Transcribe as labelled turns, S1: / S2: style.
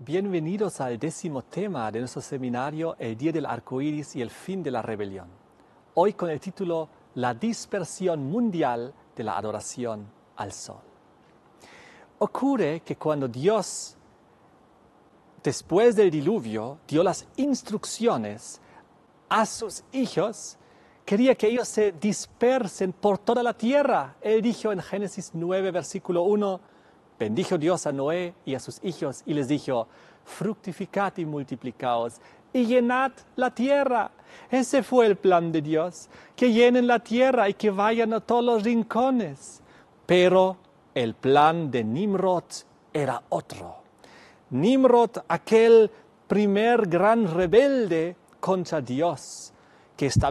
S1: bienvenidos al 10º tema de nuestro seminario El Día del Arco Iris y el Fin de la Rebelión. Hoy con el título La dispersión mundial de la adoración al Sol. Ocurre que cuando Dios, después del diluvio, dio las instrucciones a sus hijos, quería que ellos se dispersen por toda la tierra. Él dijo en Génesis 9, versículo 1, bendijo Dios a Noé y a sus hijos y les dijo, fructificad y multiplicaos y llenad la tierra. Ese fue el plan de Dios, que llenen la tierra y que vayan a todos los rincones. Pero el plan de Nimrod era otro. Nimrod, aquel primer gran rebelde contra Dios, que estaba